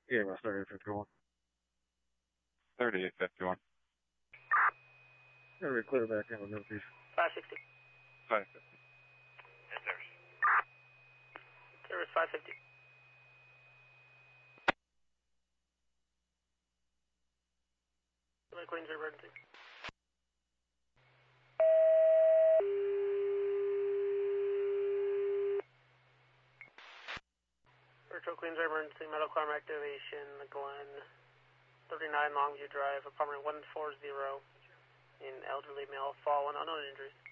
Yeah, well, 3851. 3851. Yeah, we're clear back in with no piece. 560. 550. Yes, sir. Service 550. Queens emergency. Virtual Queens emergency, medical arm activation, Glen, 39 Longview Drive, apartment 140, in elderly male, fallen, unknown injuries.